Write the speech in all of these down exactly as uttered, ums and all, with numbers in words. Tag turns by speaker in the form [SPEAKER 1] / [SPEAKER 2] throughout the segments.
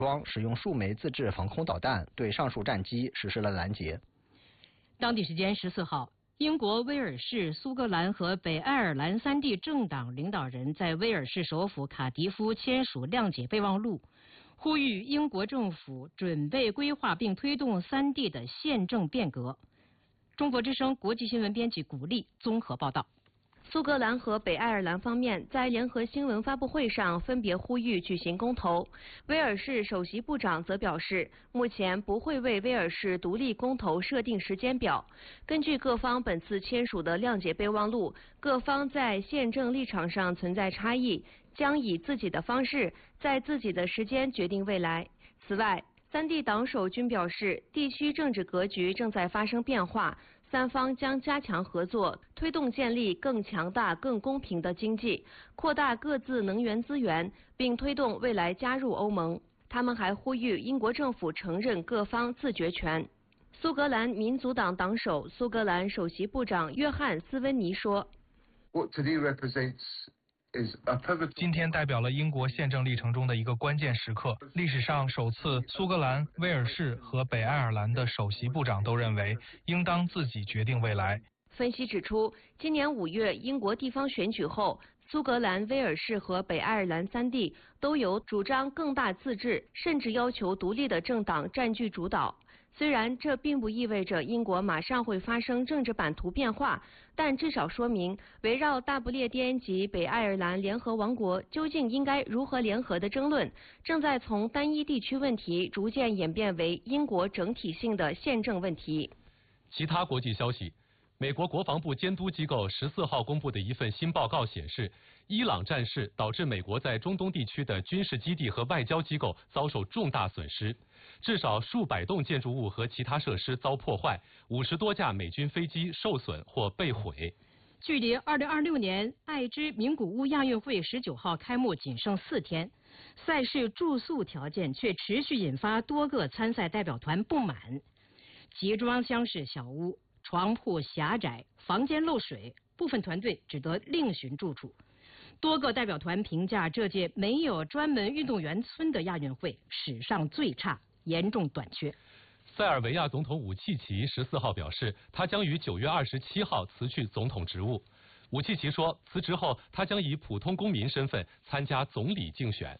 [SPEAKER 1] 装使用数枚自制防空导弹，对上述战机实施了拦截。
[SPEAKER 2] 当地时间十四号，英国威尔士、苏格兰和北爱尔兰三地政党领导人在威尔士首府卡迪夫签署谅解备忘录，呼吁英国政府准备规划并推动三地的宪政变革。中国之声国际新闻编辑古丽综合报道。
[SPEAKER 3] 苏格兰和北爱尔兰方面在联合新闻发布会上分别呼吁举行公投。威尔士首席部长则表示，目前不会为威尔士独立公投设定时间表。根据各方本次签署的谅解备忘录，各方在宪政立场上存在差异，将以自己的方式，在自己的时间决定未来。此外，三地党首均表示，地区政治格局正在发生变化。三方将加强合作，推动建立更强大、更公平的经济，扩大各自能源资源，并推动未来加入欧盟。他们还呼吁英国政府承认各方自决权。苏格兰民族党党首、苏格兰首席部长约翰·斯温尼说
[SPEAKER 4] ：“What today represents。”
[SPEAKER 5] 今天代表了英国宪政历程中的一个关键时刻。历史上首次，苏格兰、威尔士和北爱尔兰的首席部长都认为，应当自己决定未来。
[SPEAKER 3] 分析指出，今年五月英国地方选举后，苏格兰、威尔士和北爱尔兰三地都有主张更大自治，甚至要求独立的政党占据主导。虽然这并不意味着英国马上会发生政治版图变化，但至少说明围绕大不列颠及北爱尔兰联合王国究竟应该如何联合的争论，正在从单一地区问题逐渐演变为英国整体性的宪政问题。
[SPEAKER 6] 其他国际消息。美国国防部监督机构十四号公布的一份新报告显示，伊朗战事导致美国在中东地区的军事基地和外交机构遭受重大损失，至少数百栋建筑物和其他设施遭破坏，五十多架美军飞机受损或被毁。
[SPEAKER 2] 距离二零二六年爱知名古屋亚运会十九号开幕仅剩四天，赛事住宿条件却持续引发多个参赛代表团不满，集装箱式小屋。床铺狭窄，房间漏水，部分团队只得另寻住处。多个代表团评价这届没有专门运动员村的亚运会史上最差，严重短缺。
[SPEAKER 6] 塞尔维亚总统武契奇十四号表示，他将于九月二十七号辞去总统职务。武契奇说，辞职后他将以普通公民身份参加总理竞选。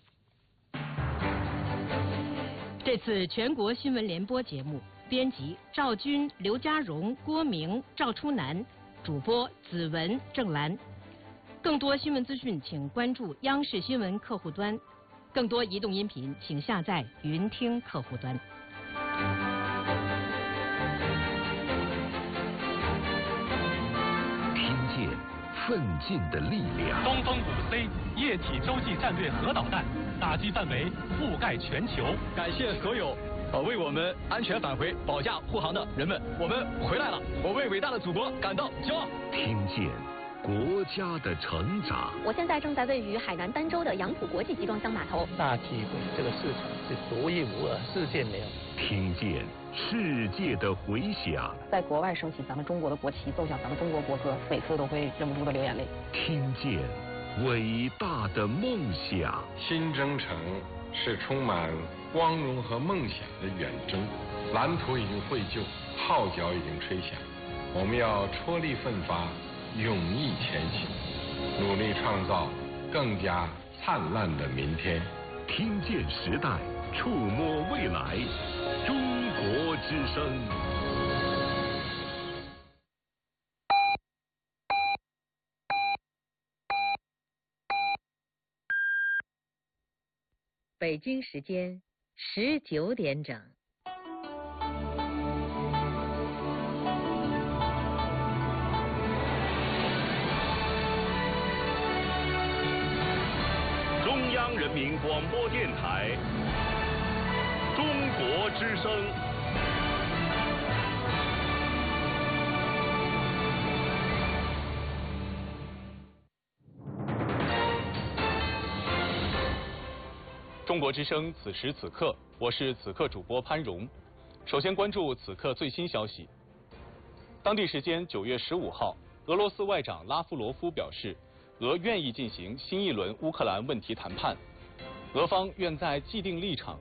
[SPEAKER 2] 这次全国新闻联播节目。编辑赵军、刘家荣、郭明、赵初南，主播子文、郑兰。更多新闻资讯，请关注央视新闻客户端。更多移动音频，请下载云听客户端。
[SPEAKER 7] 听见奋进的力量。
[SPEAKER 6] 东风五 C 液体洲际战略核导弹，打击范围覆盖全球。
[SPEAKER 8] 感谢所有。呃，为我们安全返回保驾护航的人们，我们回来了！我为伟大的祖国感到骄傲。
[SPEAKER 7] 听见国家的成长。
[SPEAKER 9] 我现在正在位于海南儋州的杨浦国际集装箱码头。
[SPEAKER 10] 大体会这个市场是独一无二，世界没有。
[SPEAKER 7] 听见世界的回响。
[SPEAKER 11] 在国外升起咱们中国的国旗，奏响咱们中国国歌，每次都会忍不住的流眼泪。
[SPEAKER 7] 听见伟大的梦想。
[SPEAKER 12] 新征程是充满光荣和梦想的远征，蓝图已经绘就，号角已经吹响，我们要踔厉奋发，勇毅前行，努力创造更加灿烂的明天。
[SPEAKER 7] 听见时代，触摸未来，中国之声。
[SPEAKER 13] 北京时间十九点整。
[SPEAKER 7] 中央人民广播电台，中国之声。
[SPEAKER 6] 中国之声，此时此刻，我是此刻主播潘荣。首先关注此刻最新消息。当地时间九月十五号，俄罗斯外长拉夫罗夫表示，俄愿意进行新一轮乌克兰问题谈判，俄方愿在既定立场